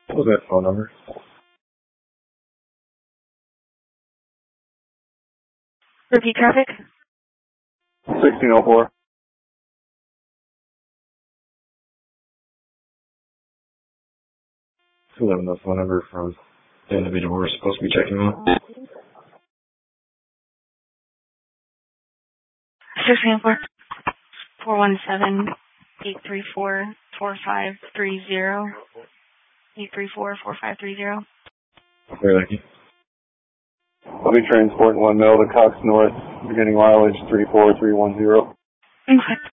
What was that phone number? Repeat traffic. 1604. Who left the phone number from the individual we're supposed to be checking on? 1604 417 834 4530. 834 4530. Okay, thank you. I'll be transporting one mail to Cox North, beginning mileage 34310. Okay.